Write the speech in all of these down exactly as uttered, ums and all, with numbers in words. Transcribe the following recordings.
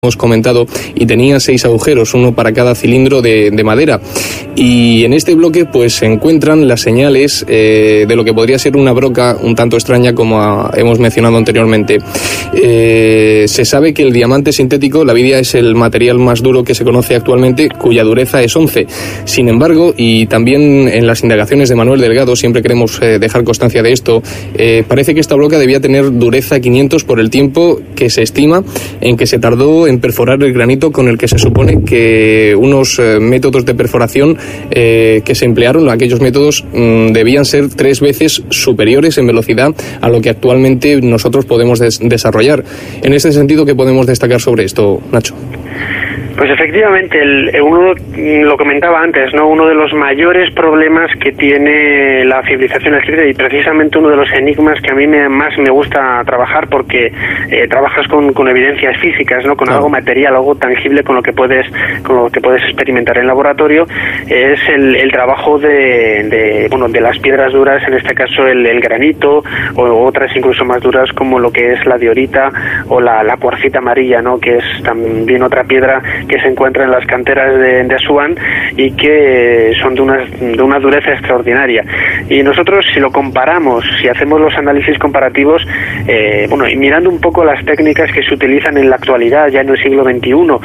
hemos comentado, y tenía seis agujeros, uno para cada cilindro de, de madera. Y en este bloque pues se encuentran las señales eh, de lo que podría ser una broca un tanto extraña, como a, hemos mencionado anteriormente. Eh, se sabe que el diamante sintético, la vidia, es el material más duro que se conoce actualmente, cuya dureza es once. Sin embargo, y también en las indagaciones de Manuel Delgado, siempre queremos eh, dejar constancia de esto, eh, parece que esta broca debía tener dureza quinientos por el tiempo que se estima en que se tardó en perforar el granito, con el que se supone que unos eh, métodos de perforación eh, que se emplearon, aquellos métodos mmm, debían ser tres veces superiores en velocidad a lo que actualmente nosotros podemos des- desarrollar. En ese sentido, ¿qué podemos destacar sobre esto, Nacho? Pues efectivamente, el, uno lo comentaba antes, ¿no? Uno de los mayores problemas que tiene la civilización egipcia, y precisamente uno de los enigmas que a mí me, más me gusta trabajar, porque eh, trabajas con, con evidencias físicas, ¿no? Con claro. algo material, algo tangible con lo que puedes con lo que puedes experimentar en laboratorio, es el, el trabajo de, de bueno de las piedras duras, en este caso el, el granito, o otras incluso más duras como lo que es la diorita o la, la cuarcita amarilla, ¿no? Que es también otra piedra que se encuentra en las canteras de, de Asuán y que son de una, de una dureza extraordinaria. Y nosotros, si lo comparamos, si hacemos los análisis comparativos, eh, bueno, y mirando un poco las técnicas que se utilizan en la actualidad, ya en el siglo veintiuno,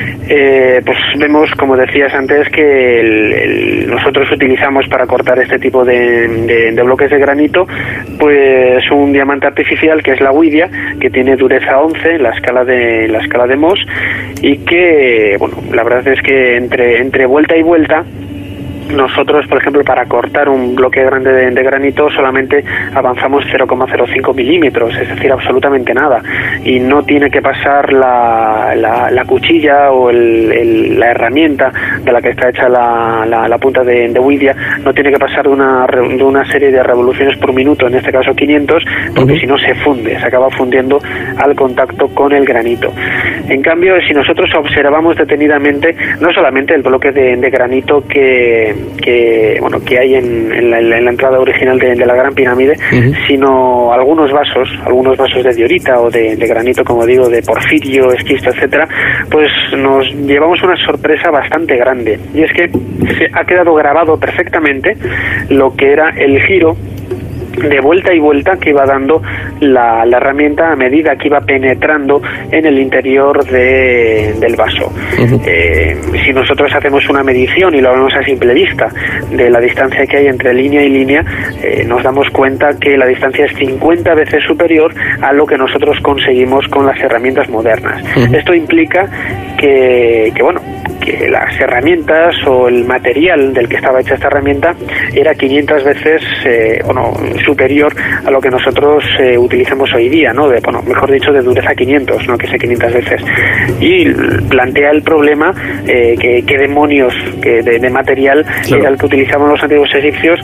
eh, pues vemos, como decías antes, que el, el, nosotros utilizamos para cortar este tipo de, de, de bloques de granito, pues un diamante artificial que es la huidia, que tiene dureza once en la escala de la escala de Mohs, y que, bueno, la verdad es que entre entre vuelta y vuelta, nosotros, por ejemplo, para cortar un bloque grande de, de granito solamente avanzamos cero coma cero cinco milímetros, es decir, absolutamente nada, y no tiene que pasar la, la, la cuchilla o el, el, la herramienta de la que está hecha la, la, la punta de, de huidia, no tiene que pasar de una, de una serie de revoluciones por minuto, en este caso quinientos, porque uh-huh. si no se funde, se acaba fundiendo al contacto con el granito. En cambio, si nosotros observamos detenidamente no solamente el bloque de, de granito que que bueno que hay en, en, la, en la entrada original de, de la Gran Pirámide, uh-huh. sino algunos vasos, algunos vasos de diorita o de, de granito, como digo, de porfirio, esquisto, etcétera, pues nos llevamos una sorpresa bastante grande, y es que se ha quedado grabado perfectamente lo que era el giro de vuelta y vuelta que iba dando la, la herramienta a medida que iba penetrando en el interior de, del vaso. Uh-huh. Eh, si nosotros hacemos una medición y lo vemos a simple vista de la distancia que hay entre línea y línea, eh, nos damos cuenta que la distancia es cincuenta veces superior a lo que nosotros conseguimos con las herramientas modernas. Uh-huh. Esto implica que, que bueno, que las herramientas o el material del que estaba hecha esta herramienta era quinientas veces eh, bueno, superior a lo que nosotros eh, utilizamos hoy día, ¿no? De, bueno, mejor dicho, de dureza quinientos, no que sé quinientas veces. Y plantea el problema eh, que qué demonios que de, de material claro. era el que utilizaban los antiguos egipcios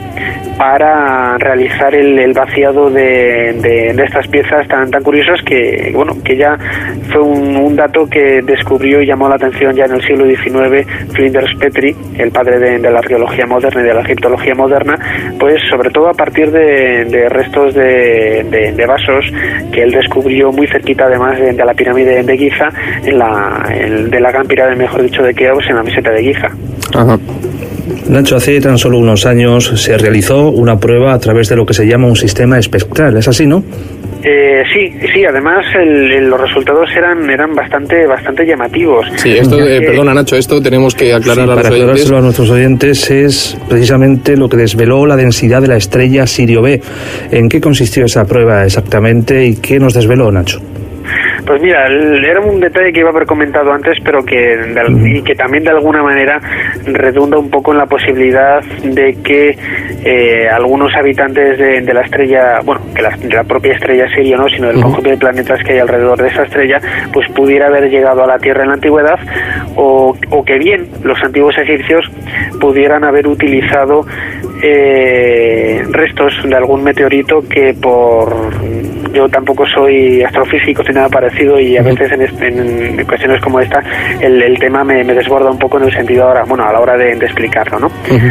para realizar el, el vaciado de, de, de estas piezas tan tan curiosas, que bueno que ya fue un, un dato que descubrió y llamó la atención ya en el siglo diecinueve Flinders Petrie, el padre de, de la arqueología moderna y de la egiptología moderna, pues sobre todo a partir de, de restos de, de, de vasos que él descubrió muy cerquita, además de, de la pirámide de Giza, en la en, de la gran pirámide, mejor dicho, de Keops, en la meseta de Giza. Ajá. Nacho, hace tan solo unos años se realizó una prueba a través de lo que se llama un sistema espectral, ¿es así, no? Eh, sí, sí, además el, el, los resultados eran eran bastante bastante llamativos. Sí, esto, eh, que... perdona Nacho, esto tenemos que aclarar sí, a los para oyentes. aclarárselo a nuestros oyentes, es precisamente lo que desveló la densidad de la estrella Sirio B. ¿En qué consistió esa prueba exactamente y qué nos desveló, Nacho? Pues mira, era un detalle que iba a haber comentado antes, pero que y que también de alguna manera redunda un poco en la posibilidad de que eh, algunos habitantes de, de la estrella, bueno, que la, de la propia estrella Sirio, no, sino del uh-huh. conjunto de planetas que hay alrededor de esa estrella, pues pudiera haber llegado a la Tierra en la antigüedad, o, o que bien los antiguos egipcios pudieran haber utilizado eh, restos de algún meteorito que por yo tampoco soy astrofísico ni nada parecido y a veces en, este, en cuestiones como esta el, el tema me, me desborda un poco en el sentido ahora, bueno, a la hora de, de explicarlo, ¿no? Uh-huh.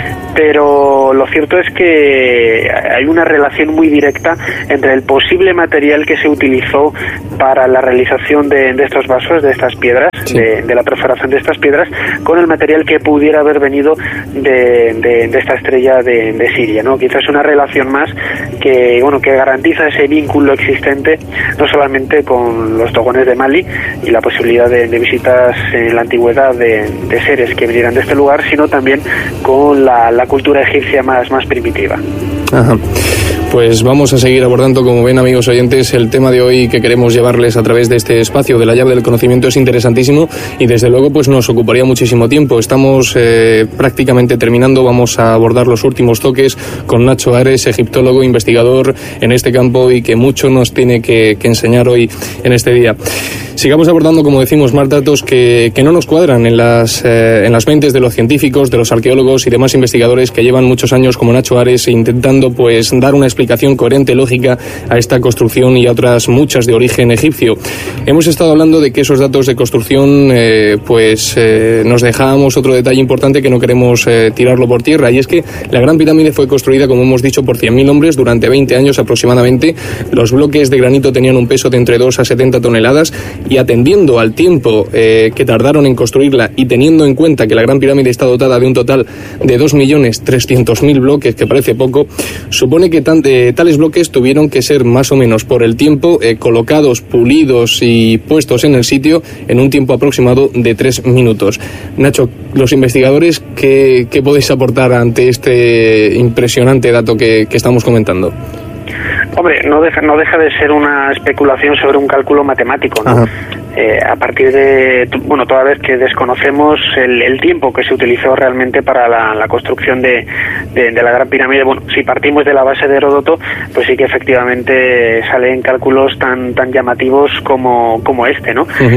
Pero lo cierto es que hay una relación muy directa entre el posible material que se utilizó para la realización de, de estos vasos, de estas piedras, sí. de, de la perforación de estas piedras, con el material que pudiera haber venido de, de, de esta estrella de, de Siria, ¿no? Quizás una relación más que, bueno, que garantiza ese vínculo existente no solamente con los dogones de Mali y la posibilidad de, de visitas en la antigüedad de, de seres que vinieran de este lugar, sino también con la, la cultura egipcia más, más primitiva. Ajá. Pues vamos a seguir abordando, como ven, amigos oyentes, el tema de hoy que queremos llevarles a través de este espacio de la llave del conocimiento es interesantísimo y desde luego pues nos ocuparía muchísimo tiempo. Estamos eh, prácticamente terminando, vamos a abordar los últimos toques con Nacho Ares, egiptólogo, investigador en este campo y que mucho nos tiene que, que enseñar hoy en este día. Sigamos abordando, como decimos, más datos que, que no nos cuadran en las, eh, en las mentes de los científicos, de los arqueólogos y demás investigadores que llevan muchos años como Nacho Ares intentando pues dar una explicación coherente, lógica a esta construcción y a otras muchas de origen egipcio. Hemos estado hablando de que esos datos de construcción eh, pues eh, nos dejábamos otro detalle importante que no queremos eh, tirarlo por tierra, y es que la Gran Pirámide fue construida, como hemos dicho, por cien mil hombres durante veinte años aproximadamente. Los bloques de granito tenían un peso de entre dos a setenta toneladas y atendiendo al tiempo eh, que tardaron en construirla y teniendo en cuenta que la Gran Pirámide está dotada de un total de dos millones trescientos mil bloques, que parece poco, supone que tan, eh, tales bloques tuvieron que ser más o menos por el tiempo eh, colocados, pulidos y puestos en el sitio en un tiempo aproximado de tres minutos. Nacho, los investigadores, ¿qué, qué podéis aportar ante este impresionante dato que, que estamos comentando? Hombre, no deja, no deja de ser una especulación sobre un cálculo matemático, ¿no? Eh, a partir de, bueno, toda vez que desconocemos el, el tiempo que se utilizó realmente para la, la construcción de, de, de la Gran Pirámide, bueno, si partimos de la base de Heródoto, pues sí que efectivamente salen cálculos tan tan llamativos como, como este, ¿no? Uh-huh.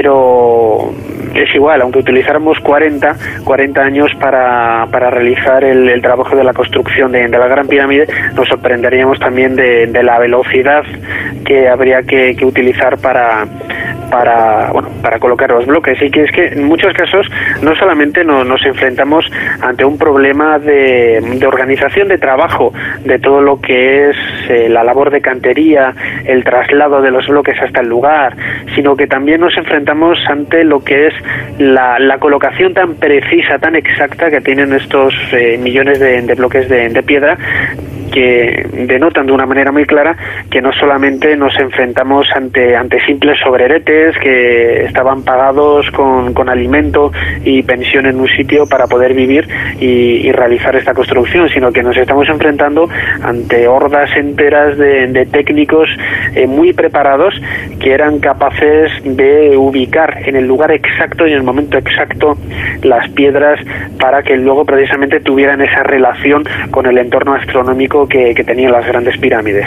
Pero es igual, aunque utilizáramos cuarenta años para, para realizar el, el trabajo de la construcción de, de la Gran Pirámide, nos sorprenderíamos también de, de la velocidad que habría que, que utilizar para para bueno para colocar los bloques. Y que es que en muchos casos no solamente no, nos enfrentamos ante un problema de, de organización de trabajo de todo lo que es eh, la labor de cantería, el traslado de los bloques hasta el lugar, sino que también nos enfrentamos ante lo que es la, la colocación tan precisa, tan exacta que tienen estos eh, millones de, de bloques de, de piedra, que denotan de una manera muy clara que no solamente nos enfrentamos ante ante simples sobreretes que estaban pagados con, con alimento y pensión en un sitio para poder vivir y, y realizar esta construcción, sino que nos estamos enfrentando ante hordas enteras de, de técnicos eh, muy preparados que eran capaces de ubicar en el lugar exacto y en el momento exacto las piedras para que luego precisamente tuvieran esa relación con el entorno astronómico que, que tenían las grandes pirámides.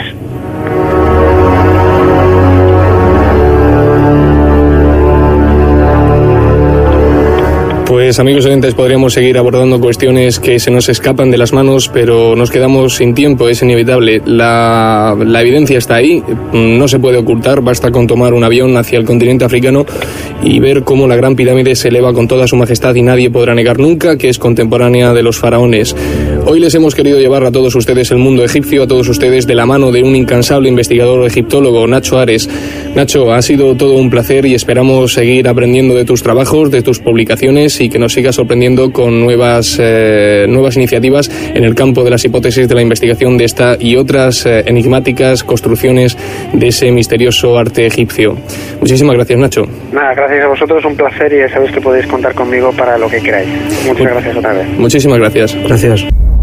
Pues amigos oyentes, podríamos seguir abordando cuestiones que se nos escapan de las manos, pero nos quedamos sin tiempo, es inevitable. La, la evidencia está ahí, no se puede ocultar, basta con tomar un avión hacia el continente africano y ver cómo la Gran Pirámide se eleva con toda su majestad y nadie podrá negar nunca que es contemporánea de los faraones. Hoy les hemos querido llevar a todos ustedes el mundo egipcio, a todos ustedes de la mano de un incansable investigador egiptólogo, Nacho Ares. Nacho, ha sido todo un placer y esperamos seguir aprendiendo de tus trabajos, de tus publicaciones y que nos siga sorprendiendo con nuevas eh, nuevas iniciativas en el campo de las hipótesis de la investigación de esta y otras eh, enigmáticas construcciones de ese misterioso arte egipcio. Muchísimas gracias, Nacho. Nada, gracias a vosotros, un placer y ya sabéis que podéis contar conmigo para lo que queráis. Muchas gracias otra vez. Muchísimas gracias. Gracias.